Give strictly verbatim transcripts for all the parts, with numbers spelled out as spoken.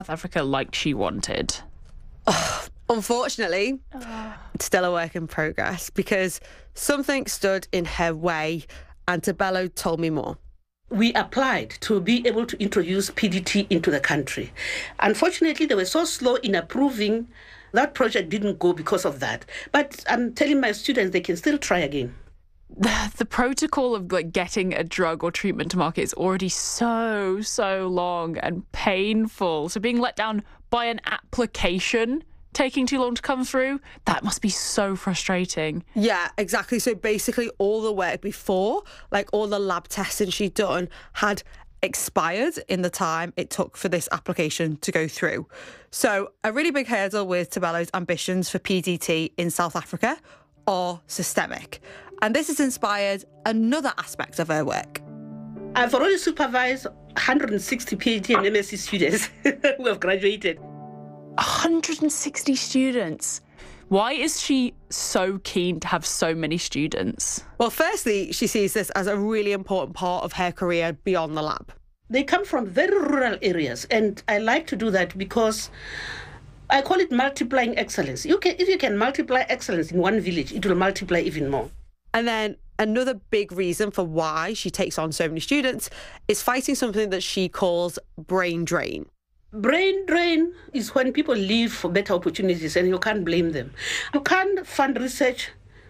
Africa like she wanted? Oh, unfortunately, oh. It's still a work in progress because something stood in her way, and Tebello told me more. We applied to be able to introduce P D T into the country. Unfortunately, they were so slow in approving. That project didn't go because of that. But I'm telling my students they can still try again. The, the protocol of like getting a drug or treatment to market is already so, so long and painful. So being let down by an application taking too long to come through, that must be so frustrating. Yeah, exactly. So basically all the work before, like all the lab testing she'd done, had expired in the time it took for this application to go through. So a really big hurdle with Tebello's ambitions for P D T in South Africa are systemic. And this has inspired another aspect of her work. I've already supervised one hundred sixty PhD and M S c students who have graduated. one hundred sixty students. Why is she so keen to have so many students? Well, firstly, she sees this as a really important part of her career beyond the lab. They come from very rural areas, and I like to do that because I call it multiplying excellence. You can, if you can multiply excellence in one village, it will multiply even more. And then another big reason for why she takes on so many students is fighting something that she calls brain drain. Brain drain is when people leave for better opportunities and you can't blame them. You can't fund research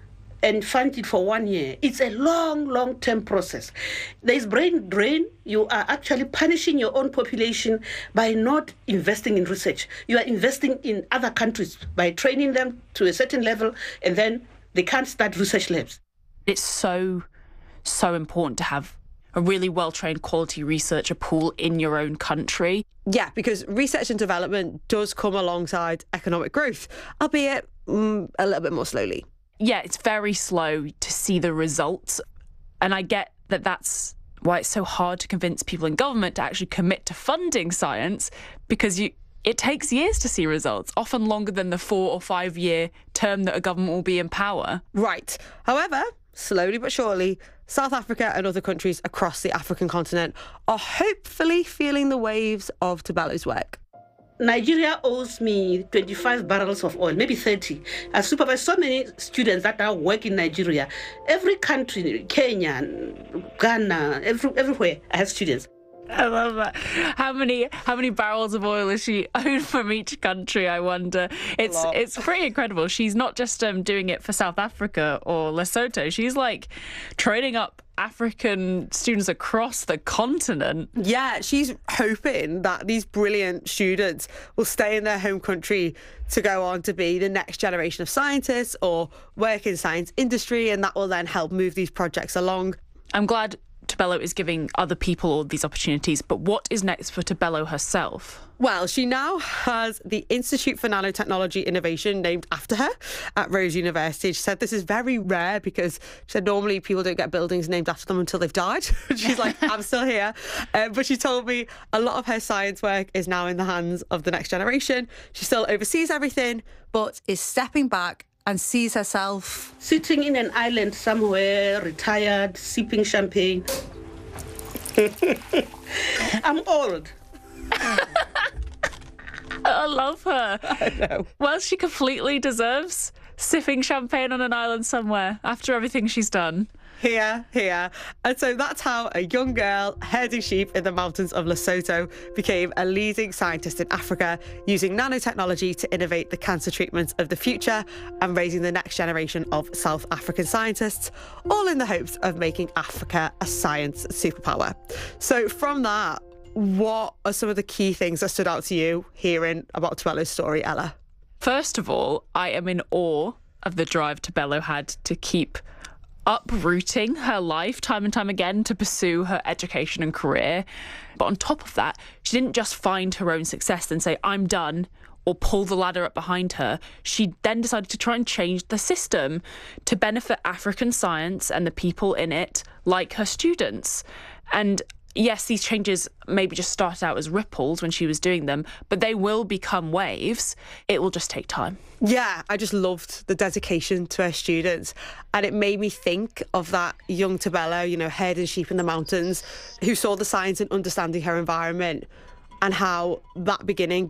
and fund it for one year. It's a long, long-term process. There is brain drain. You are actually punishing your own population by not investing in research. You are investing in other countries by training them to a certain level, and then they can't start research labs. It's so, so important to have a really well-trained quality researcher pool in your own country. Yeah, because research and development does come alongside economic growth, albeit mm, a little bit more slowly. Yeah, it's very slow to see the results. And I get that that's why it's so hard to convince people in government to actually commit to funding science, because you it takes years to see results, often longer than the four or five year term that a government will be in power. Right. However, slowly but surely, South Africa and other countries across the African continent are hopefully feeling the waves of Tebello's work. Nigeria owes me twenty-five barrels of oil, maybe thirty. I've supervised so many students that are working in Nigeria. Every country, Kenya, Ghana, every, everywhere, I have students. I love that. How many how many barrels of oil is she owed from each country, I wonder? It's it's pretty incredible. She's not just um, doing it for South Africa or Lesotho. She's like training up African students across the continent. Yeah, she's hoping that these brilliant students will stay in their home country to go on to be the next generation of scientists or work in science industry, and that will then help move these projects along. I'm glad Tebello is giving other people all these opportunities, but what is next for Tebello herself? Well, she now has the Institute for Nanotechnology Innovation named after her at Rose University. She said this is very rare because she said normally people don't get buildings named after them until they've died. She's like, I'm still here. Uh, but she told me a lot of her science work is now in the hands of the next generation. She still oversees everything, but is stepping back and sees herself sitting in an island somewhere, retired, sipping champagne. I'm old. I love her. I know. Well, she completely deserves sipping champagne on an island somewhere after everything she's done. Here, here. And so that's how a young girl herding sheep in the mountains of Lesotho became a leading scientist in Africa, using nanotechnology to innovate the cancer treatments of the future and raising the next generation of South African scientists, all in the hopes of making Africa a science superpower. So from that, what are some of the key things that stood out to you hearing about Tebello's story, Ella? First of all, I am in awe of the drive Tebello had to keep uprooting her life time and time again to pursue her education and career. But on top of that, she didn't just find her own success and say, I'm done, or pull the ladder up behind her. She then decided to try and change the system to benefit African science and the people in it, like her students. And yes, these changes maybe just started out as ripples when she was doing them, but they will become waves. It will just take time. Yeah, I just loved the dedication to her students. And it made me think of that young Tebello, you know, herding sheep in the mountains, who saw the science and understanding her environment, and how that beginning